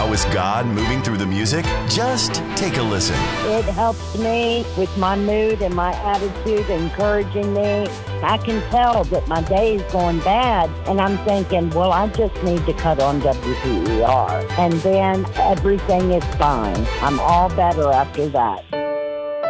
How is God moving through the music? Just take a listen. It helps me with my mood and my attitude, encouraging me. I can tell that my day is going bad, and I'm thinking, well, I just need to cut on WPER. And then everything is fine. I'm all better after that.